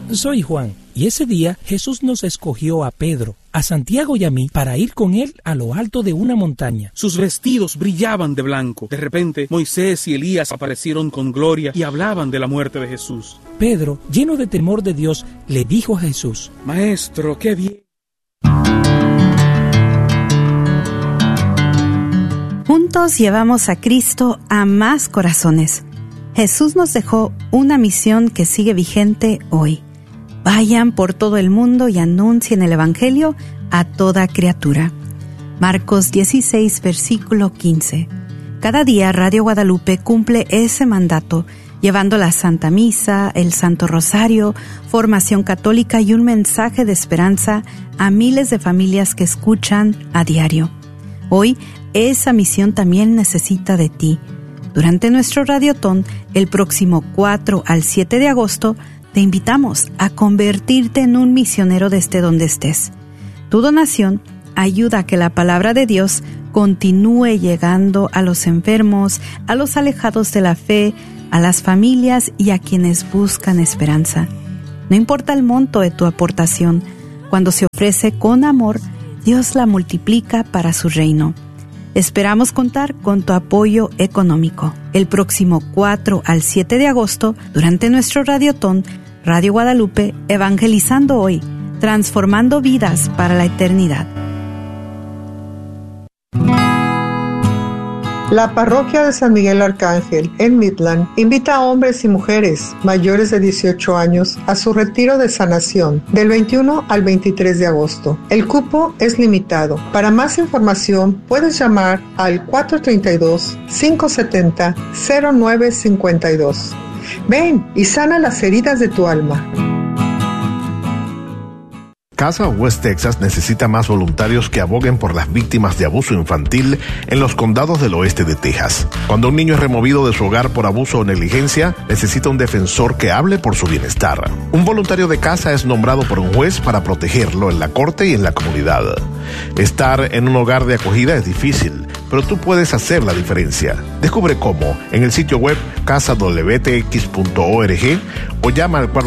Soy Juan, y ese día Jesús nos escogió a Pedro, a Santiago y a mí para ir con él a lo alto de una montaña. Sus vestidos brillaban de blanco. De repente, Moisés y Elías aparecieron con gloria y hablaban de la muerte de Jesús. Pedro, lleno de temor de Dios, le dijo a Jesús: Maestro, qué bien. Juntos llevamos a Cristo a más corazones. Jesús nos dejó una misión que sigue vigente hoy. Vayan por todo el mundo y anuncien el Evangelio a toda criatura. Marcos 16, versículo 15. Cada día Radio Guadalupe cumple ese mandato, llevando la Santa Misa, el Santo Rosario, formación católica y un mensaje de esperanza a miles de familias que escuchan a diario. Hoy, esa misión también necesita de ti. Durante nuestro Radiotón, el próximo 4 al 7 de agosto, te invitamos a convertirte en un misionero desde donde estés. Tu donación ayuda a que la palabra de Dios continúe llegando a los enfermos, a los alejados de la fe, a las familias y a quienes buscan esperanza. No importa el monto de tu aportación, cuando se ofrece con amor, Dios la multiplica para su reino. Esperamos contar con tu apoyo económico. El próximo 4 al 7 de agosto, durante nuestro Radiotón, Radio Guadalupe, evangelizando hoy, transformando vidas para la eternidad. La parroquia de San Miguel Arcángel en Midland invita a hombres y mujeres mayores de 18 años a su retiro de sanación del 21 al 23 de agosto. El cupo es limitado. Para más información puedes llamar al 432-570-0952. Ven y sana las heridas de tu alma. Casa West Texas necesita más voluntarios que aboguen por las víctimas de abuso infantil en los condados del oeste de Texas. Cuando un niño es removido de su hogar por abuso o negligencia, necesita un defensor que hable por su bienestar. Un voluntario de casa es nombrado por un juez para protegerlo en la corte y en la comunidad. Estar en un hogar de acogida es difícil, pero tú puedes hacer la diferencia. Descubre cómo en el sitio web casadwtx.org o llama al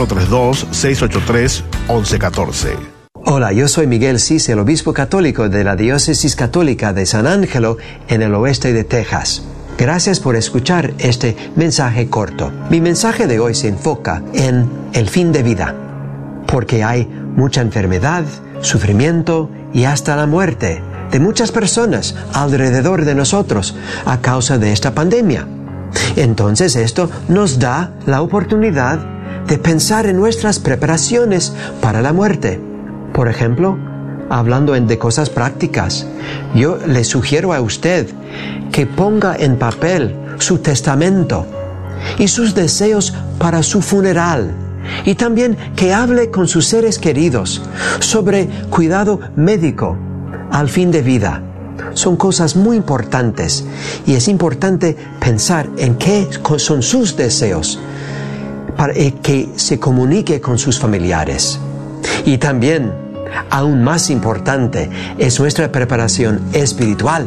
432-683-1114. Hola, yo soy Miguel Cis, el obispo católico de la Diócesis Católica de San Ángelo en el oeste de Texas. Gracias por escuchar este mensaje corto. Mi mensaje de hoy se enfoca en el fin de vida, porque hay mucha enfermedad, sufrimiento y hasta la muerte de muchas personas alrededor de nosotros a causa de esta pandemia. Entonces esto nos da la oportunidad de pensar en nuestras preparaciones para la muerte. Por ejemplo, hablando de cosas prácticas, yo le sugiero a usted que ponga en papel su testamento y sus deseos para su funeral, y también que hable con sus seres queridos sobre cuidado médico al fin de vida. Son cosas muy importantes y es importante pensar en qué son sus deseos para que se comunique con sus familiares. Y también, aún más importante, es nuestra preparación espiritual.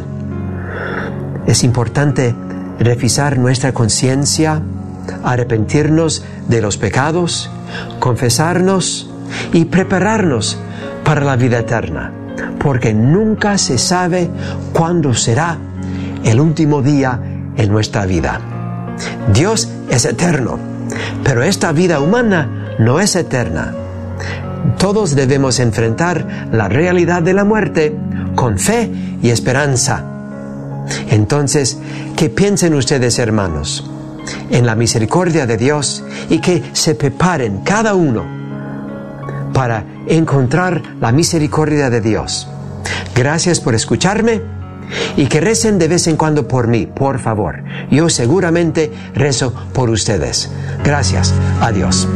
Es importante revisar nuestra conciencia, arrepentirnos de los pecados, confesarnos y prepararnos para la vida eterna, porque nunca se sabe cuándo será el último día en nuestra vida. Dios es eterno, pero esta vida humana no es eterna. Todos debemos enfrentar la realidad de la muerte con fe y esperanza. Entonces, que piensen ustedes, hermanos, en la misericordia de Dios y que se preparen cada uno para encontrar la misericordia de Dios. Gracias por escucharme y que recen de vez en cuando por mí, por favor. Yo seguramente rezo por ustedes. Gracias. Adiós.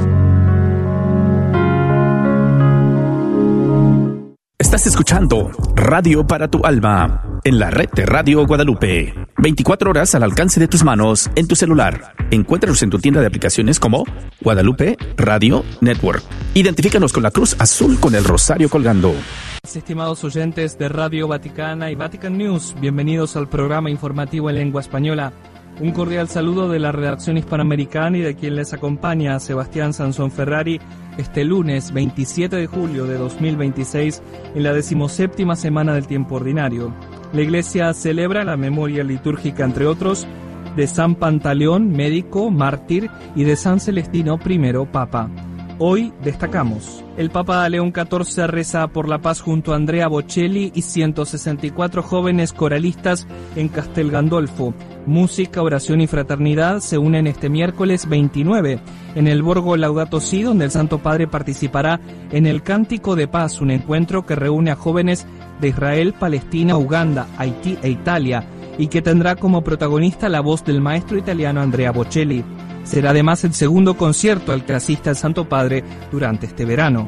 Estás escuchando Radio para tu Alma en la red de Radio Guadalupe. 24 horas al alcance de tus manos en tu celular. Encuéntranos en tu tienda de aplicaciones como Guadalupe Radio Network. Identifícanos con la cruz azul con el rosario colgando. Estimados oyentes de Radio Vaticana y Vatican News, bienvenidos al programa informativo en lengua española. Un cordial saludo de la redacción hispanoamericana y de quien les acompaña, Sebastián Sansón Ferrari, este lunes 27 de julio de 2026, en la 17ª semana del tiempo ordinario. La Iglesia celebra la memoria litúrgica, entre otros, de San Pantaleón, médico, mártir, y de San Celestino I, Papa. Hoy destacamos: el Papa León XIV reza por la paz junto a Andrea Bocelli y 164 jóvenes coralistas en Castel Gandolfo. Música, oración y fraternidad se unen este miércoles 29 en el Borgo Laudato Si, donde el Santo Padre participará en el Cántico de Paz, un encuentro que reúne a jóvenes de Israel, Palestina, Uganda, Haití e Italia, y que tendrá como protagonista la voz del maestro italiano Andrea Bocelli. Será además el segundo concierto al que asista el Santo Padre durante este verano.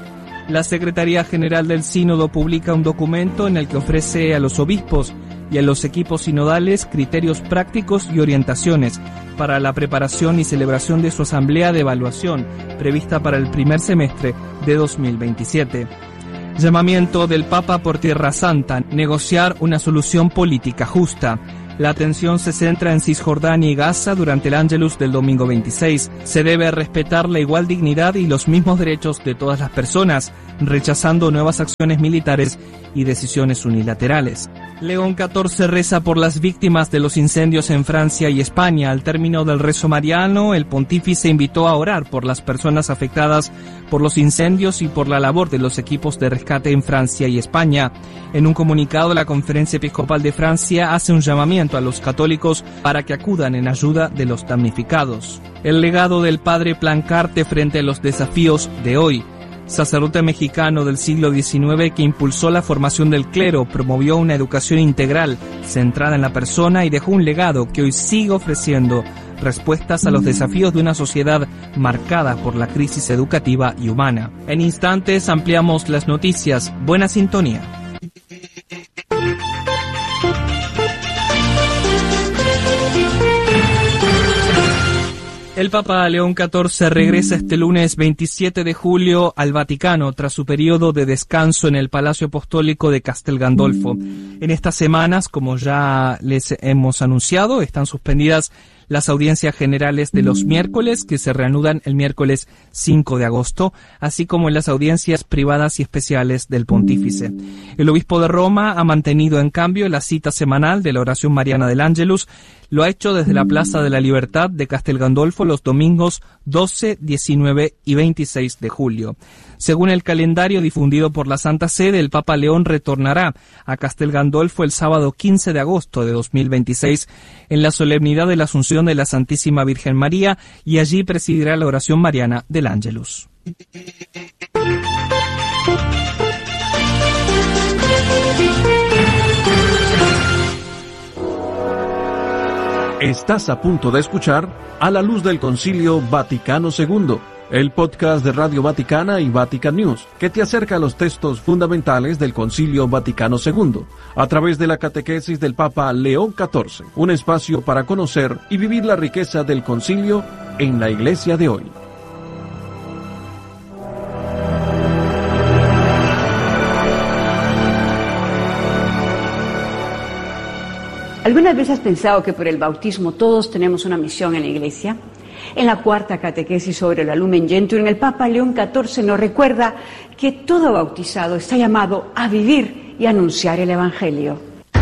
La Secretaría General del Sínodo publica un documento en el que ofrece a los obispos y a los equipos sinodales criterios prácticos y orientaciones para la preparación y celebración de su asamblea de evaluación prevista para el primer semestre de 2027. Llamamiento del Papa por Tierra Santa: negociar una solución política justa. La atención se centra en Cisjordania y Gaza durante el Ángelus del domingo 26. Se debe respetar la igual dignidad y los mismos derechos de todas las personas, rechazando nuevas acciones militares y decisiones unilaterales. León XIV reza por las víctimas de los incendios en Francia y España. Al término del rezo mariano, el pontífice invitó a orar por las personas afectadas por los incendios y por la labor de los equipos de rescate en Francia y España. En un comunicado, la Conferencia Episcopal de Francia hace un llamamiento a los católicos para que acudan en ayuda de los damnificados. El legado del padre Plancarte frente a los desafíos de hoy. Sacerdote mexicano del siglo XIX que impulsó la formación del clero, promovió una educación integral centrada en la persona y dejó un legado que hoy sigue ofreciendo respuestas a los desafíos de una sociedad marcada por la crisis educativa y humana. En instantes ampliamos las noticias. Buena sintonía. El Papa León XIV regresa este lunes 27 de julio al Vaticano tras su periodo de descanso en el Palacio Apostólico de Castel Gandolfo. En estas semanas, como ya les hemos anunciado, están suspendidas las audiencias generales de los miércoles, que se reanudan el miércoles 5 de agosto, así como las audiencias privadas y especiales del pontífice. El obispo de Roma ha mantenido, en cambio, la cita semanal de la oración mariana del Ángelus. Lo ha hecho desde la Plaza de la Libertad de Castel Gandolfo los domingos 12, 19 y 26 de julio. Según el calendario difundido por la Santa Sede, el Papa León retornará a Castel Gandolfo el sábado 15 de agosto de 2026 en la solemnidad de la Asunción de la Santísima Virgen María, y allí presidirá la oración mariana del Ángelus. Estás a punto de escuchar A la Luz del Concilio Vaticano II, el podcast de Radio Vaticana y Vatican News, que te acerca a los textos fundamentales del Concilio Vaticano II, a través de la catequesis del Papa León XIV, un espacio para conocer y vivir la riqueza del concilio en la Iglesia de hoy. ¿Alguna vez has pensado que por el bautismo todos tenemos una misión en la Iglesia? En la cuarta catequesis sobre la Lumen Gentium, el Papa León XIV nos recuerda que todo bautizado está llamado a vivir y anunciar el Evangelio.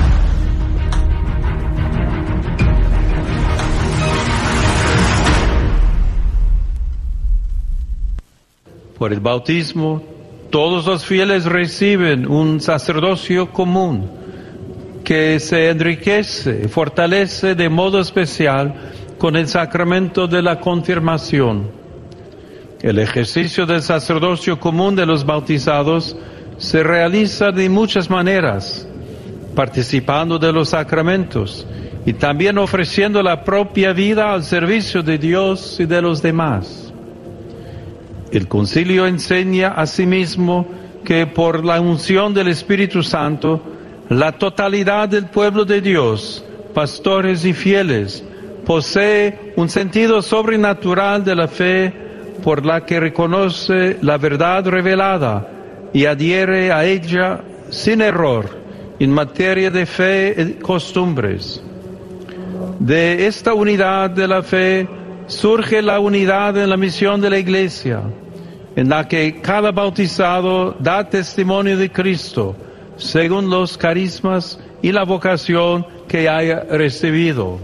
Por el bautismo, todos los fieles reciben un sacerdocio común que se enriquece y fortalece de modo especial con el sacramento de la confirmación. El ejercicio del sacerdocio común de los bautizados se realiza de muchas maneras, participando de los sacramentos y también ofreciendo la propia vida al servicio de Dios y de los demás. El concilio enseña asimismo que por la unción del Espíritu Santo, la totalidad del pueblo de Dios, pastores y fieles, posee un sentido sobrenatural de la fe por la que reconoce la verdad revelada y adhiere a ella sin error en materia de fe y costumbres. De esta unidad de la fe surge la unidad en la misión de la Iglesia, en la que cada bautizado da testimonio de Cristo, según los carismas y la vocación que haya recibido.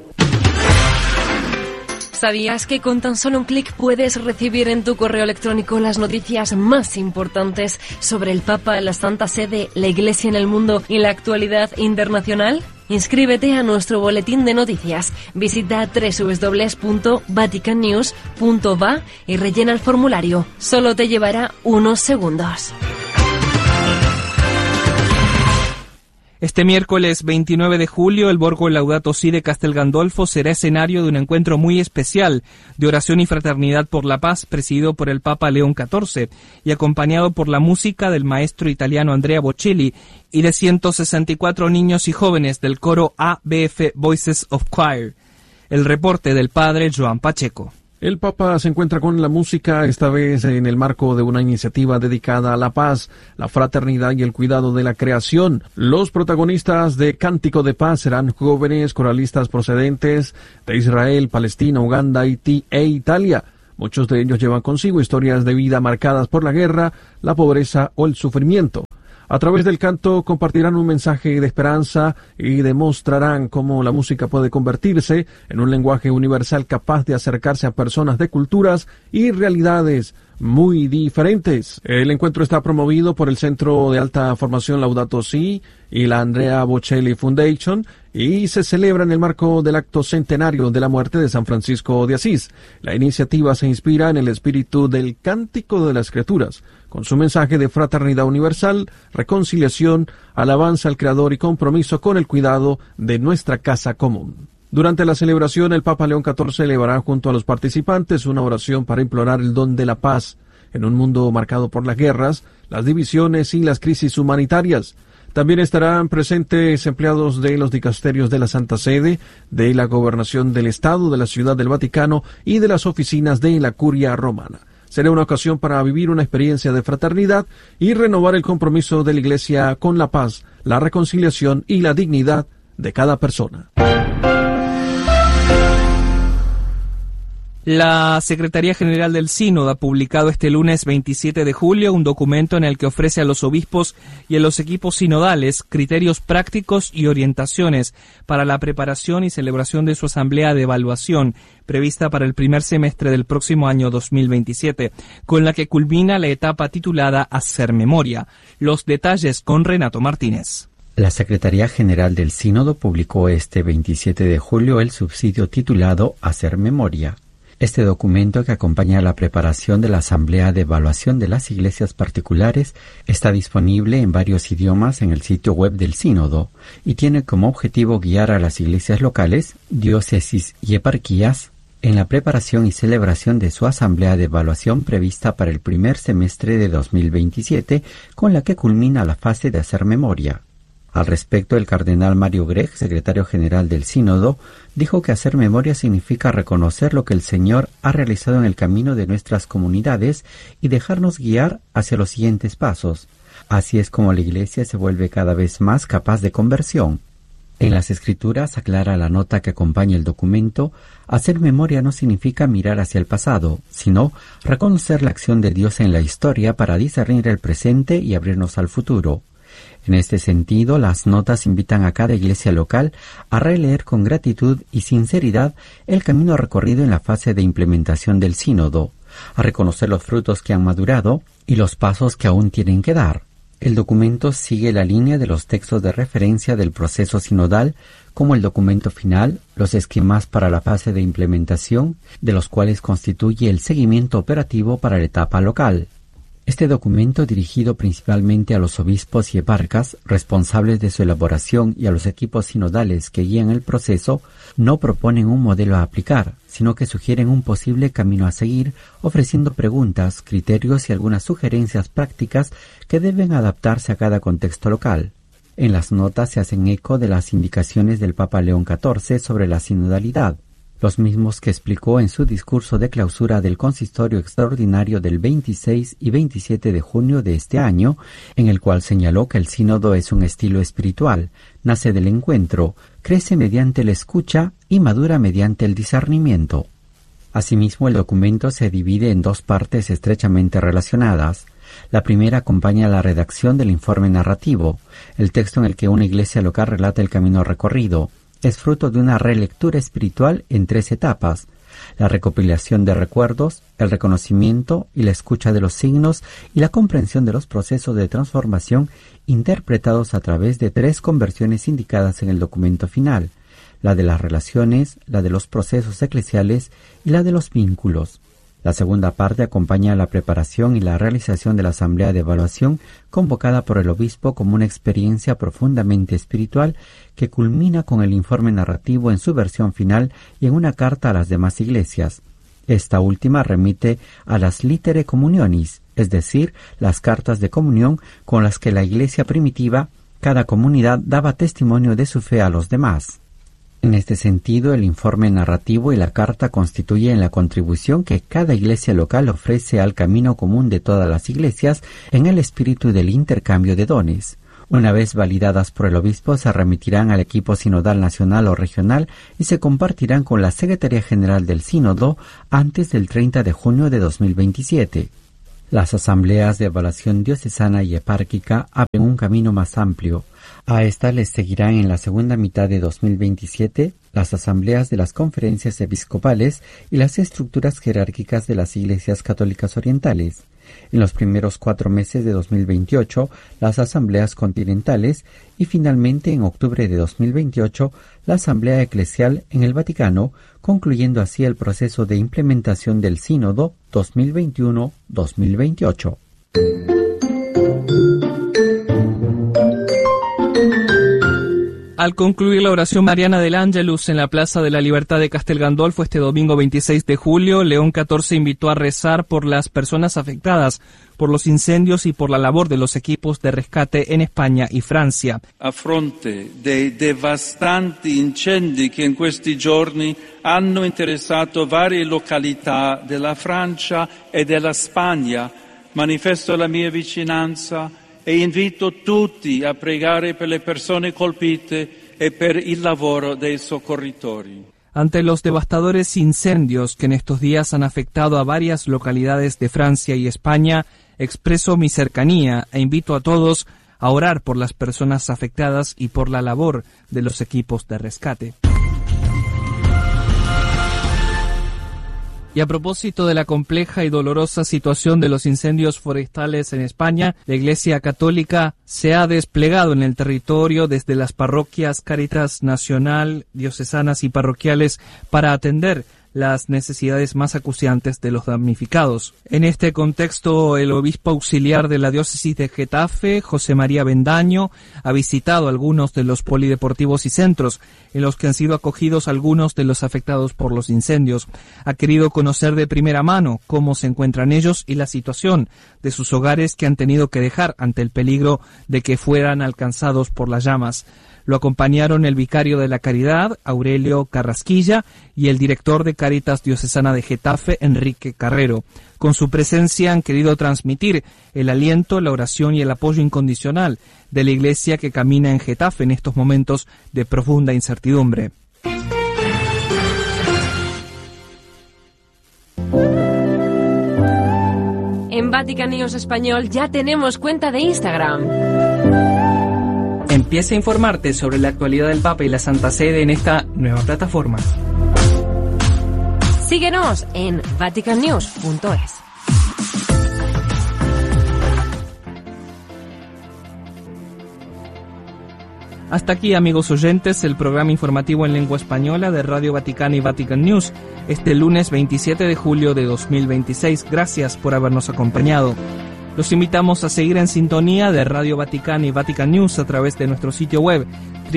¿Sabías que con tan solo un clic puedes recibir en tu correo electrónico las noticias más importantes sobre el Papa, la Santa Sede, la Iglesia en el mundo y la actualidad internacional? Inscríbete a nuestro boletín de noticias. Visita www.vaticannews.va y rellena el formulario. Solo te llevará unos segundos. Este miércoles 29 de julio, el Borgo Laudato Si de Castel Gandolfo será escenario de un encuentro muy especial de oración y fraternidad por la paz, presidido por el Papa León XIV y acompañado por la música del maestro italiano Andrea Bocelli y de 164 niños y jóvenes del coro ABF Voices of Choir. El reporte del padre Joan Pacheco. El Papa se encuentra con la música, esta vez en el marco de una iniciativa dedicada a la paz, la fraternidad y el cuidado de la creación. Los protagonistas de Cántico de Paz serán jóvenes coralistas procedentes de Israel, Palestina, Uganda, Haití e Italia. Muchos de ellos llevan consigo historias de vida marcadas por la guerra, la pobreza o el sufrimiento. A través del canto compartirán un mensaje de esperanza y demostrarán cómo la música puede convertirse en un lenguaje universal capaz de acercarse a personas de culturas y realidades muy diferentes. El encuentro está promovido por el Centro de Alta Formación Laudato Si y la Andrea Bocelli Foundation y se celebra en el marco del acto centenario de la muerte de San Francisco de Asís. La iniciativa se inspira en el espíritu del Cántico de las Escrituras, con su mensaje de fraternidad universal, reconciliación, alabanza al Creador y compromiso con el cuidado de nuestra casa común. Durante la celebración, el Papa León XIV elevará junto a los participantes una oración para implorar el don de la paz en un mundo marcado por las guerras, las divisiones y las crisis humanitarias. También estarán presentes empleados de los dicasterios de la Santa Sede, de la Gobernación del Estado, de la Ciudad del Vaticano y de las oficinas de la Curia Romana. Será una ocasión para vivir una experiencia de fraternidad y renovar el compromiso de la Iglesia con la paz, la reconciliación y la dignidad de cada persona. La Secretaría General del Sínodo ha publicado este lunes 27 de julio un documento en el que ofrece a los obispos y a los equipos sinodales criterios prácticos y orientaciones para la preparación y celebración de su asamblea de evaluación prevista para el primer semestre del próximo año 2027, con la que culmina la etapa titulada Hacer Memoria. Los detalles con Renato Martínez. La Secretaría General del Sínodo publicó este 27 de julio el subsidio titulado Hacer Memoria. Este documento, que acompaña la preparación de la Asamblea de Evaluación de las Iglesias Particulares, está disponible en varios idiomas en el sitio web del Sínodo y tiene como objetivo guiar a las iglesias locales, diócesis y eparquías en la preparación y celebración de su Asamblea de Evaluación prevista para el primer semestre de 2027, con la que culmina la fase de hacer memoria. Al respecto, el cardenal Mario Grech, secretario general del Sínodo, dijo que hacer memoria significa reconocer lo que el Señor ha realizado en el camino de nuestras comunidades y dejarnos guiar hacia los siguientes pasos. Así es como la Iglesia se vuelve cada vez más capaz de conversión. En las Escrituras, aclara la nota que acompaña el documento, hacer memoria no significa mirar hacia el pasado, sino reconocer la acción de Dios en la historia para discernir el presente y abrirnos al futuro. En este sentido, las notas invitan a cada iglesia local a releer con gratitud y sinceridad el camino recorrido en la fase de implementación del sínodo, a reconocer los frutos que han madurado y los pasos que aún tienen que dar. El documento sigue la línea de los textos de referencia del proceso sinodal, como el documento final, los esquemas para la fase de implementación, de los cuales constituye el seguimiento operativo para la etapa local. Este documento, dirigido principalmente a los obispos y eparcas responsables de su elaboración y a los equipos sinodales que guían el proceso, no proponen un modelo a aplicar, sino que sugieren un posible camino a seguir, ofreciendo preguntas, criterios y algunas sugerencias prácticas que deben adaptarse a cada contexto local. En las notas se hacen eco de las indicaciones del Papa León XIV sobre la sinodalidad, los mismos que explicó en su discurso de clausura del Consistorio Extraordinario del 26 y 27 de junio de este año, en el cual señaló que el sínodo es un estilo espiritual, nace del encuentro, crece mediante la escucha y madura mediante el discernimiento. Asimismo, el documento se divide en dos partes estrechamente relacionadas. La primera acompaña la redacción del informe narrativo, el texto en el que una iglesia local relata el camino recorrido. Es fruto de una relectura espiritual en 3 etapas: la recopilación de recuerdos, el reconocimiento y la escucha de los signos y la comprensión de los procesos de transformación interpretados a través de 3 conversiones indicadas en el documento final: la de las relaciones, la de los procesos eclesiales y la de los vínculos. La segunda parte acompaña la preparación y la realización de la asamblea de evaluación convocada por el obispo como una experiencia profundamente espiritual que culmina con el informe narrativo en su versión final y en una carta a las demás iglesias. Esta última remite a las litere communionis, es decir, las cartas de comunión con las que la iglesia primitiva, cada comunidad, daba testimonio de su fe a los demás. En este sentido, el informe narrativo y la carta constituyen la contribución que cada iglesia local ofrece al camino común de todas las iglesias en el espíritu del intercambio de dones. Una vez validadas por el obispo, se remitirán al equipo sinodal nacional o regional y se compartirán con la Secretaría General del Sínodo antes del 30 de junio de 2027. Las asambleas de evaluación diocesana y epárquica abren un camino más amplio. A esta les seguirán en la segunda mitad de 2027 las asambleas de las conferencias episcopales y las estructuras jerárquicas de las iglesias católicas orientales. En los primeros 4 meses de 2028, las asambleas continentales y finalmente en octubre de 2028, la asamblea eclesial en el Vaticano, concluyendo así el proceso de implementación del Sínodo 2021-2028. Al concluir la oración mariana del Ángelus en la Plaza de la Libertad de Castel Gandolfo este domingo 26 de julio, León XIV invitó a rezar por las personas afectadas por los incendios y por la labor de los equipos de rescate en España y Francia. A fronte dei devastanti incendi che in questi giorni hanno interessato varie località della Francia e della Spagna, manifesto la mia vicinanza e invito tutti a pregare per le persone colpite e per il lavoro dei soccorritori. Ante los devastadores incendios que en estos días han afectado a varias localidades de Francia y España, expreso mi cercanía e invito a todos a orar por las personas afectadas y por la labor de los equipos de rescate. Y a propósito de la compleja y dolorosa situación de los incendios forestales en España, la Iglesia Católica se ha desplegado en el territorio desde las parroquias Cáritas Nacional, diocesanas y parroquiales para atender las necesidades más acuciantes de los damnificados. En este contexto, el obispo auxiliar de la diócesis de Getafe, José María Bendaño, ha visitado algunos de los polideportivos y centros en los que han sido acogidos algunos de los afectados por los incendios. Ha querido conocer de primera mano cómo se encuentran ellos y la situación de sus hogares que han tenido que dejar ante el peligro de que fueran alcanzados por las llamas. Lo acompañaron el vicario de la Caridad, Aurelio Carrasquilla, y el director de Cáritas Diocesana de Getafe, Enrique Carrero. Con su presencia han querido transmitir el aliento, la oración y el apoyo incondicional de la Iglesia que camina en Getafe en estos momentos de profunda incertidumbre. En Vatican News Español ya tenemos cuenta de Instagram. Empieza a informarte sobre la actualidad del Papa y la Santa Sede en esta nueva plataforma. Síguenos en vaticannews.es. Hasta aquí, amigos oyentes, el programa informativo en lengua española de Radio Vaticana y Vatican News, este lunes 27 de julio de 2026. Gracias por habernos acompañado. Los invitamos a seguir en sintonía de Radio Vaticana y Vatican News a través de nuestro sitio web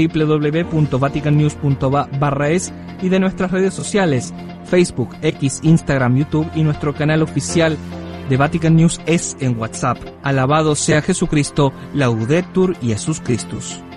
www.vaticannews.va/es y de nuestras redes sociales Facebook, X, Instagram, YouTube y nuestro canal oficial de Vatican News es en WhatsApp. Alabado sea Jesucristo, Laudetur Jesus Christus.